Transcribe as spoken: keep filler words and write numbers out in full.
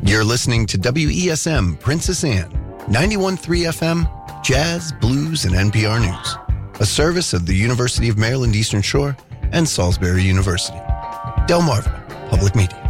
You're listening to W E S M Princess Anne, ninety-one point three F M, Jazz, Blues, and N P R News. A service of the University of Maryland Eastern Shore and Salisbury University. Delmarva Public Media.